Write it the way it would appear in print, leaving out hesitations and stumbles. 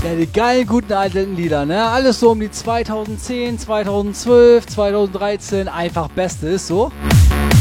Ja, die geilen, guten alten Lieder, ne? Alles so um die 2010, 2012, 2013. Einfach Beste, ist so.